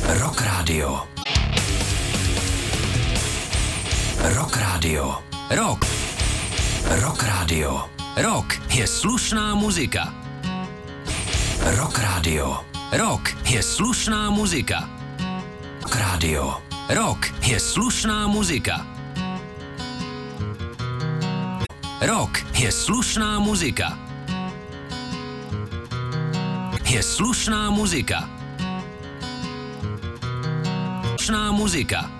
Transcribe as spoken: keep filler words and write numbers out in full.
Rock Radio. Rock Radio. Rock. Rock Radio. Rock je slušná muzika. Rock Radio. Rock je slušná muzika. Rock Radio. Rock je slušná muzika. Rock je slušná muzika. Je slušná muzika. Slušná muzika.